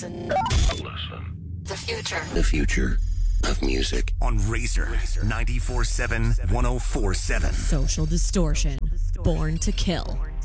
Listen. The future. The future of music. On Razor 94.7 104.7. Social Distortion. Born to Kill.